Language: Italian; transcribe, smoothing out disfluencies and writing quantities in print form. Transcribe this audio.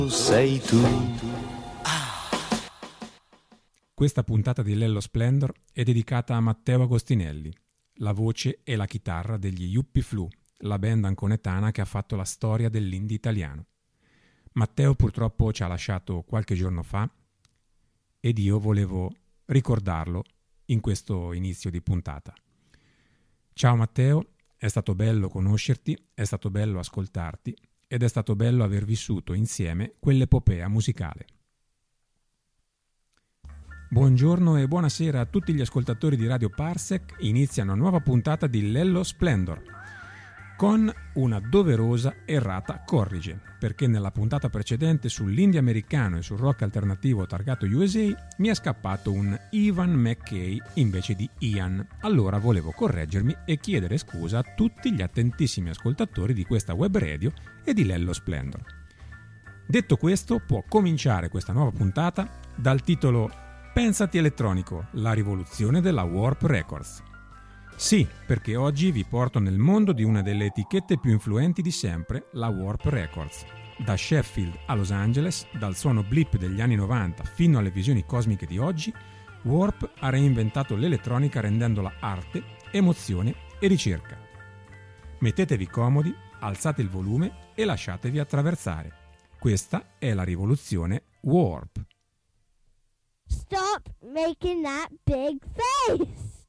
sei tu. Questa puntata di Lello Splendor è dedicata a Matteo Agostinelli, la voce e la chitarra degli Yuppie Flu, la band anconetana che ha fatto la storia dell'indie italiano. Matteo purtroppo ci ha lasciato qualche giorno fa ed io volevo ricordarlo in questo inizio di puntata. Ciao Matteo, è stato bello conoscerti, è stato bello ascoltarti ed è stato bello aver vissuto insieme quell'epopea musicale. Buongiorno e buonasera a tutti gli ascoltatori di Radio Parsec. Inizia una nuova puntata di Lello Splendor con una doverosa errata corrige, perché nella puntata precedente sull'indie americano e sul rock alternativo targato USA mi è scappato un Ivan McKay invece di Ian. Allora volevo correggermi e chiedere scusa a tutti gli attentissimi ascoltatori di questa web radio e di Lello Splendor. Detto questo, può cominciare questa nuova puntata dal titolo Pensati elettronico, la rivoluzione della Warp Records. Sì, perché oggi vi porto nel mondo di una delle etichette più influenti di sempre, la Warp Records. Da Sheffield a Los Angeles, dal suono blip degli anni 90 fino alle visioni cosmiche di oggi, Warp ha reinventato l'elettronica rendendola arte, emozione e ricerca. Mettetevi comodi, alzate il volume e lasciatevi attraversare. Questa è la rivoluzione Warp. Stop making that big face!